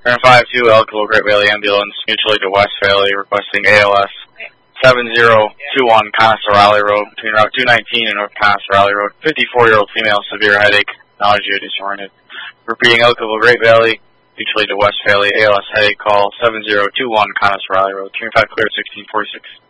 Turn 5-2, Elko Great Valley Ambulance, mutually to West Valley, requesting ALS 7021 Conestable Road, between Route 219 and North Conestable Road. 54-year-old female, severe headache, nausea, disoriented. Repeating, Elko Great Valley, mutually to West Valley, ALS headache, call 7021 Conestable Road. Turn 5 clear, 1646.